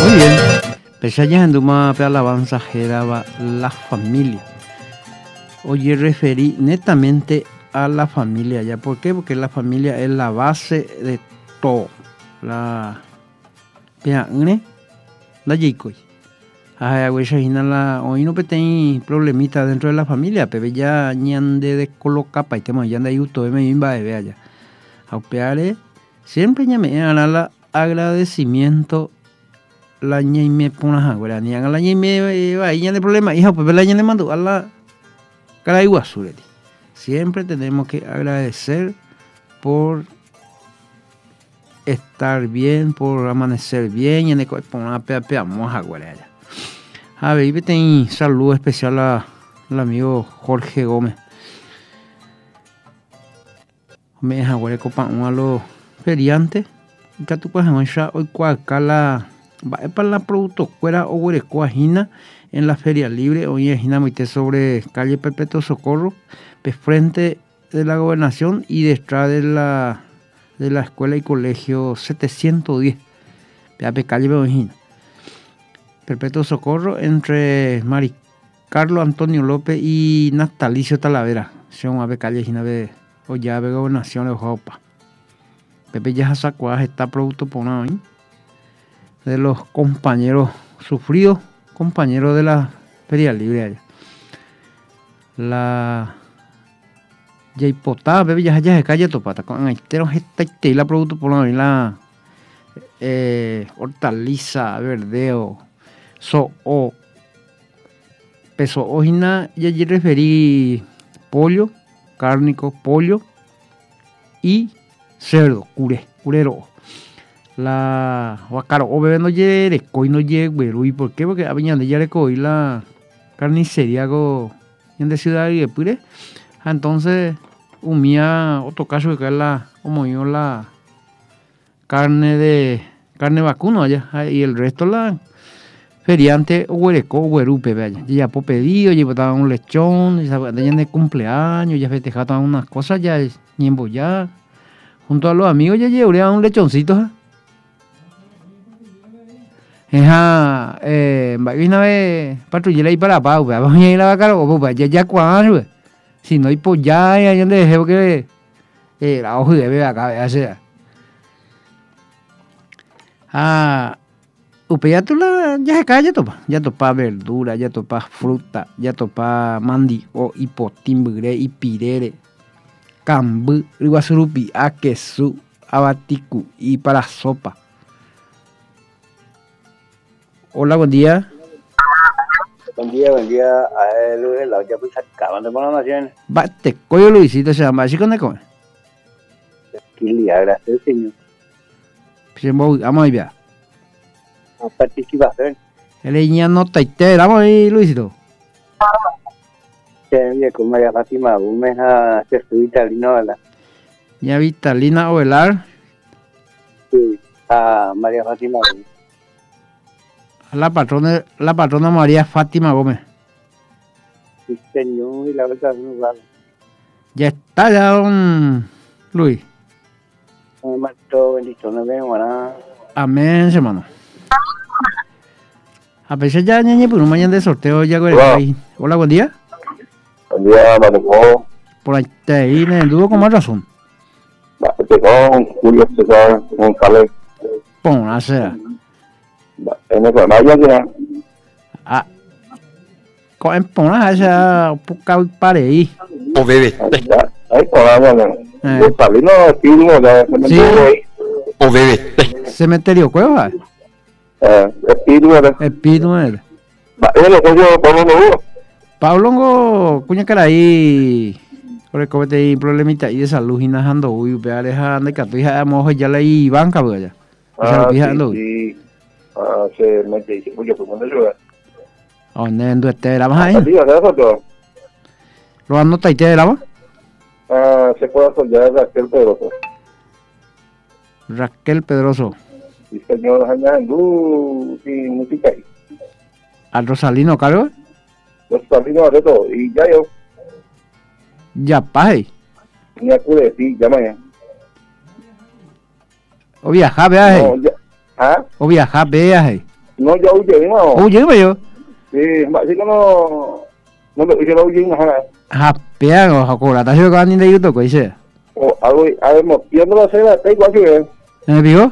Muy bien. Pese ya en Duma pe alabanza geraba la familia. Oye, referí netamente a la familia ya. ¿Por qué? Porque la familia es la base de todo. La peangne, la yicoy. Hoy no hay problemita dentro de la familia, pero ya ñande de colocapa y tema ya de YouTube me iba a ver allá. Aupeare siempre me dan la agradecimiento la ñe me pone agora ni la ñe me va y de problema hija pues la ñe le mando a la cara igual. Siempre tenemos que agradecer por estar bien, por amanecer bien y en el poner peamos agora allá. A ver, tengo saludo especial al amigo Jorge Gómez. Me deja copan a los feriantes. Que tú puedes encontrar hoy cuacala para la producto fuera o huerecoajina en la feria libre. Hoy es sobre calle Perpetuo Socorro, frente de la gobernación y detrás de la escuela y colegio 710. Calle Beojina. Perpetuo Socorro entre Mari Carlos Antonio López y Natalicio Talavera. Son a calle de Ollave Gobernación de Ojopa. Pepe ya sacó está producto por hoy de los compañeros sufridos, compañeros de la feria libre allá. La Yaipotá, bebé ya se calle topata con aiteros y la producto por hoy la hortaliza, verdeo. O peso ojina y allí referí pollo, cárnico, pollo y cerdo, curero. La guacaro, o bebé no llegue, coi no llegue, ¿y por qué? Porque había de ya y la carnicería en de ciudad y de pure. Entonces, mía otro caso que es como yo la carne vacuno allá y el resto la feriante huereco, huerupe, vaya. Ya por pedido, ya un lechón, ya de cumpleaños, ya festejaban unas cosas, ya ñembo ya. Junto a los amigos ya llevé un lechoncito. Una vez patrullera ahí para Pau, vamos a ir a la cara, ya cuando, si no hay pues ya donde dejé porque la ojo de bebé acá, ya ya se cae, ya topa verdura, ya topa fruta, ya topa mandio, hipotimbre, hipirere, cambu, riguasurupi, queso, abaticu y para sopa. Hola, buen día. Buen día. A Luis, la ya pues acaban de poner naciones. Bate, coyo Luisito se llama, así con el come. Gracias, señor. Vamos ahí, vea. A participación. El niño no taite, vamos ahí, Luisito. Sí, con María Fátima Gómez a Jesús Vitalino, ¿verdad? Ya Vitalina Ovelar. Sí, a María Fátima Gómez. La patrona María Fátima Gómez. Sí, señor, y la verdad no vale. Ya está, ya, don Luis. Todo bendito, nos vemos, ¿verdad? Amén, hermano. A veces ya, ñeñe, por un mañana de sorteo ya. Hola, buen día. Buen día, Matecó. Por ahí te ahí, en dudo con más razón. Matecó, Julio César González. Pon, a ser. En el canal ya. Con ponas esa poca pare ahí. O bebé. Ahí con agua, el palino espíritu, sí. O bebé. Cementerio Cueva. Espíritu. Pablo Cuña Caraí. Por el comete ahí problemita y de salud y najando uy, vea dejando que tu hija mojo ya le i banca pues ya. Sí. Se mete y se puede poner ayuda. ¿Dónde este la más ahí? ¿Lo anota y te la más? Se puede soldar Raquel Pedroso. Sí, señor, y música ahí. ¿Al Rosalino Carlos? Rosalino de todo, y ya yo. Ya paje. Ni acude, sí, llama ya. O viajar, viaje. No, ya. O viajar, viaje. No, yo huye, ¿no? Huye ba yo. Sí, así que no me huye, no huye, no. Hapea go hakora ta yo kan de yuto ko ise. O algo, algo, yo no lo sé, te igual que Digo.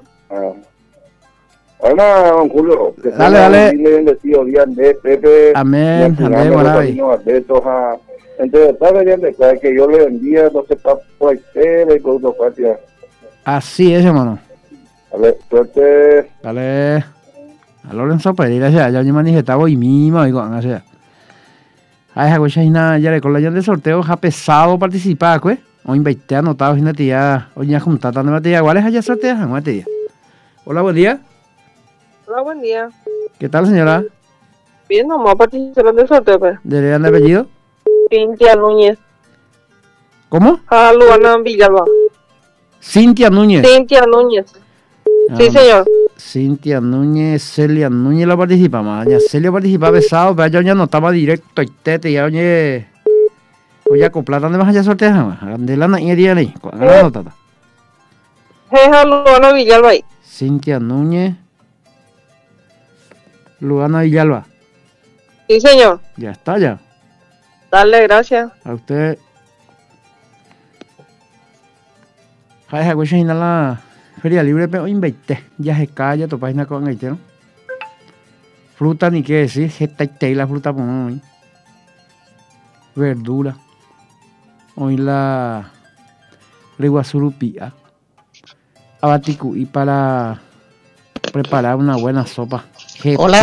Además, don Julio, que Dale. Bendecido día de Pepe. Amén, amén, maravilla. Entonces, está bien que yo le envía, no se está por ahí, y producto fuerte. Así es, hermano. Vale, suerte. Dale. A Lorenzo Pereira ya yo manifestaba hoy mismo y con así. Ay, hago ya le con la de sorteo ha pesado participar, pues. Hoy 20 anotados y tía, hoy ya junta tanto tía, ¿cuáles allá sorteas? Tía. Hola, buen día. Hola, buen día. ¿Qué tal, señora? Bien, vamos a participar del sorteo, pues. ¿De apellido? Cintia Núñez. ¿Cómo? A Luana Villalba. Cintia Núñez. Cintia Núñez. Sí, señor. Cintia Núñez, Celia Núñez la participa más. Ya Celia participa pesado, pero yo ya no estaba directo y tete, ya oye acoplada, ¿dónde vas a sortear? De la niña ahí, con la nota. Es a Luana Villalba ahí. Cintia Núñez, Luana Villalba. Sí, señor. Ya está, ya. Dale, gracias. A usted. Hay algo en la Feria Libre, pero invité. Ya se calla tu página con el ¿no? Fruta ni qué decir, que la fruta por hoy. Verdura. Hoy la reguazurupía. Abaticuí para preparar una buena sopa. Hola.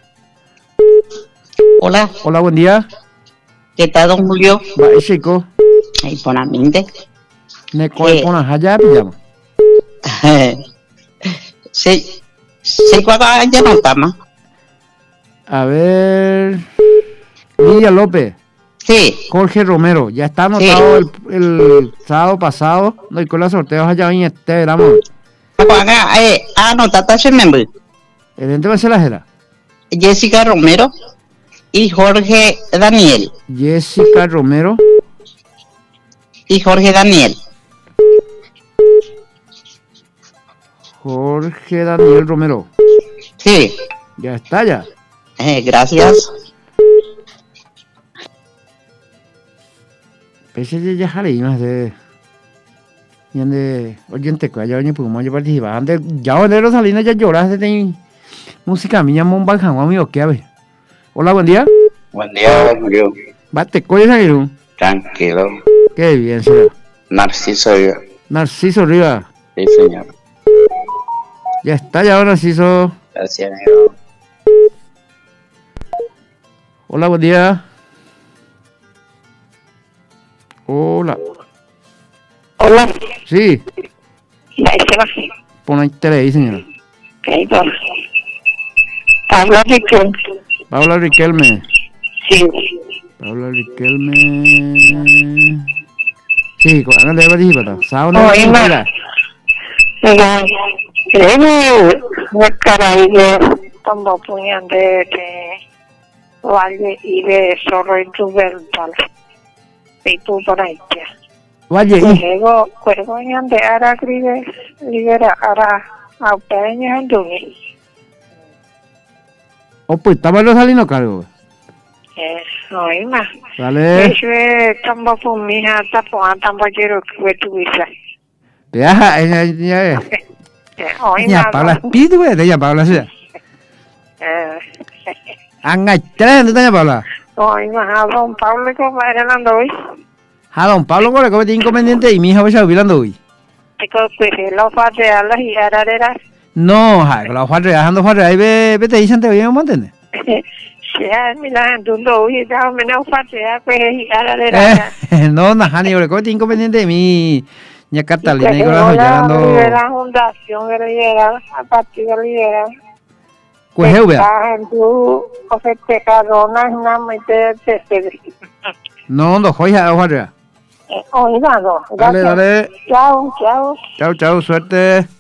Hola. Hola, buen día. ¿Qué tal, don Julio? Va, chico. Ahí por la mente. Ne coge por allá, pillamos. Sí, cuál ya no está más. A ver. Lidia López. Sí. Jorge Romero. Ya está anotado Sí. el sábado pasado. No, y con los sorteos allá en este, vamos. Anotate ese nombre. El ente va a ser la jera. Jessica Romero y Jorge Daniel. Jessica Romero. Y Jorge Daniel. Jorge Daniel Romero. Sí. Ya está, ya. Gracias. Pese ya jale y más de. Y ande. Oyente, que allá ni pudimos yo participar. Antes, ya de los Salinas ya lloraste de música mía, Momba Jamón, amigo, ¿qué a ver? Hola, buen día. Buen día, Julio. Bate, ¿cuál es el? Tranquilo. Qué bien, señor. Narciso Rivas. Narciso Rivas. Sí, señor. Ya está, ya, Narciso. Gracias, amigo. Hola, buen día. Hola. Hola. Sí. Ahí Pon ahí tele ahí, señora. Habla Riquelme. Paula Riquelme. Sí. Paula Riquelme. Sí, háganle de participar. ¿Sabes Oye, dónde ma. era? Mira, de Caraíbe, cuando ponían de Valle y de Zorro y Tubeltal. Y tú por ahí, tía. Valle, y. Luego, ponían de Aracribe, libera Ara, a Peña en Duni. Oh, pues estaba los saliendo cargo. Oye, ma. Dale. Eso es tampoco mi hija, tampoco quiero que tuviese. Ya, ya. Oye, Ya, Paula Espíritu, güey, de ella, Paula, sí. Angachara, ¿dónde está Paula? Oye, ma, don Pablo, ¿cómo era hablando hoy? A don Pablo, ¿cómo le comete inconveniente? Y mi hija va a estar hablando hoy. Te coge la parte de las y arareras. No, con la hoja dejando hoja ahí vete dicen te voy, ¿me entiendes? Sí, mira, entonces hoy ya me la parte de pues y arareras. No, Najani, le comete inconveniente de mi ña Catalina y con la joyando. La fundación de Rivera, a partir de Rivera. Pues es Estás en tu festejadonas, no me te. No, no, joya, hoja. Oiga, no. Dale, dale. Chao, chao. Chao, chao, suerte.